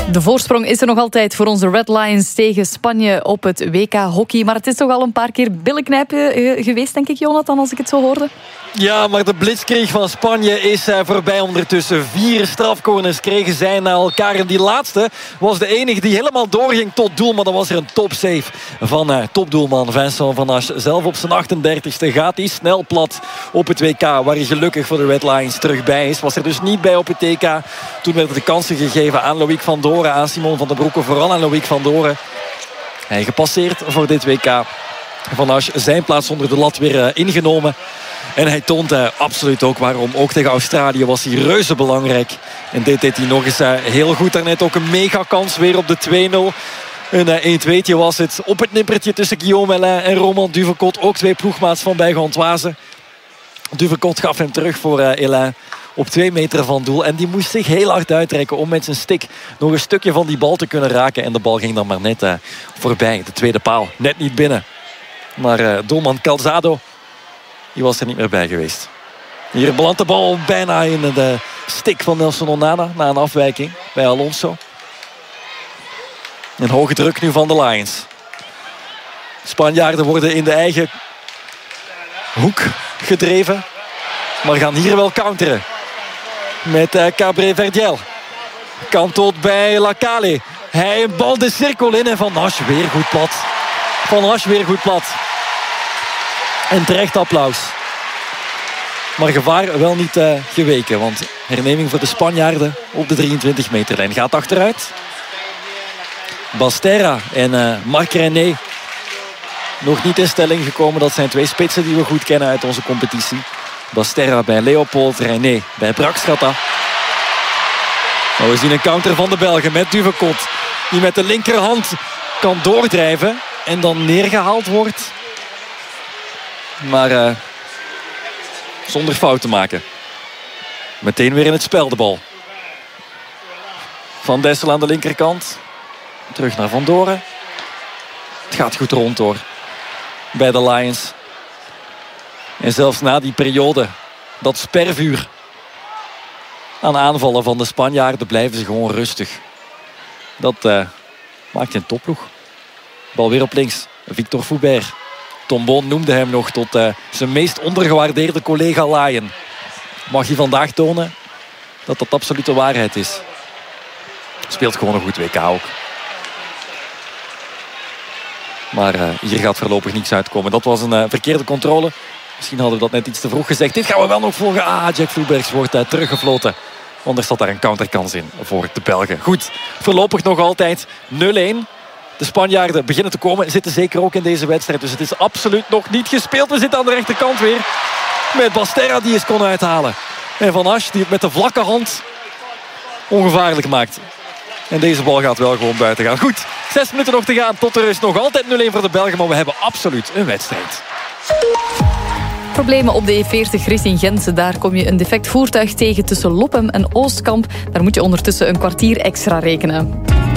De voorsprong is er nog altijd voor onze Red Lions tegen Spanje op het WK hockey. Maar het is toch al een paar keer billenknijpen geweest, denk ik, Jonathan, als ik het zo hoorde. Ja, maar de blitzkrieg van Spanje is voorbij ondertussen. 4 strafcorners kregen zij na elkaar. En die laatste was de enige die helemaal doorging tot doel. Maar dan was er een topsave van topdoelman Vincent Van Asch. Zelf op zijn 38e gaat hij snel plat op het WK. Waar hij gelukkig voor de Red Lions terug bij is. Was er dus niet bij op het TK. Toen werden de kansen gegeven aan Loïc van Doren, aan Simon van den Broeke. Vooral aan Loïc van Doren. Hij gepasseerd voor dit WK. Van Asch zijn plaats onder de lat weer ingenomen. En hij toont absoluut ook waarom. Ook tegen Australië was hij reuze belangrijk. En dit deed hij nog eens heel goed. Daarnet ook een mega kans weer op de 2-0. Een 1-2'tje was het. Op het nippertje tussen Guillaume Mellin en Roman Duvecot. Ook 2 ploegmaats van Bijgo-Antwaze. Duvecot gaf hem terug voor Hélin. Op 2 meter van doel. En die moest zich heel hard uitrekken om met zijn stick nog een stukje van die bal te kunnen raken. En de bal ging dan maar net voorbij. De tweede paal net niet binnen. Maar doelman Calzado, die was er niet meer bij geweest. Hier belandt de bal bijna in de stick van Nelson Onana. Na een afwijking bij Alonso. Een hoge druk nu van de Lions. Spanjaarden worden in de eigen hoek gedreven. Maar gaan hier wel counteren. Met Cabré Verdiel. Kantot bij Lacale. Hij een bal de cirkel in. En Van Asch weer goed plat. Van Asch weer goed plat. En terecht applaus. Maar gevaar wel niet geweken. Want herneming voor de Spanjaarden op de 23 meterlijn. Gaat achteruit. Basterra en Marc René. Nog niet in stelling gekomen. Dat zijn 2 spitsen die we goed kennen uit onze competitie. Basterra bij Leopold. René bij Brakstrata. Nou, we zien een counter van de Belgen met Duvecot. Die met de linkerhand kan doordrijven. En dan neergehaald wordt. Maar zonder fout te maken. Meteen weer in het spel de bal. Van Dessel aan de linkerkant. Terug naar Van Doren. Het gaat goed rond hoor. Bij de Lions. En zelfs na die periode. Dat spervuur. Aan aanvallen van de Spanjaarden blijven ze gewoon rustig. Dat maakt een topploeg. Bal weer op links. Victor Foubert. Tom Boon noemde hem nog tot zijn meest ondergewaardeerde collega Lion. Mag hij vandaag tonen dat dat absolute waarheid is. Speelt gewoon een goed WK ook. Maar hier gaat voorlopig niets uitkomen. Dat was een verkeerde controle. Misschien hadden we dat net iets te vroeg gezegd. Dit gaan we wel nog volgen. Jack Vloebergs wordt teruggefloten. Want er zat daar een counterkans in voor de Belgen. Goed, voorlopig nog altijd 0-1. De Spanjaarden beginnen te komen. Zitten zeker ook in deze wedstrijd. Dus het is absoluut nog niet gespeeld. We zitten aan de rechterkant weer. Met Basterra die eens kon uithalen. En Van Asch die het met de vlakke hand ongevaarlijk maakt. En deze bal gaat wel gewoon buiten gaan. Goed, 6 minuten nog te gaan. Tot de rust nog altijd 0-1 voor de Belgen. Maar we hebben absoluut een wedstrijd. Problemen op de E40 richting Gentse. Daar kom je een defect voertuig tegen tussen Loppem en Oostkamp. Daar moet je ondertussen een kwartier extra rekenen.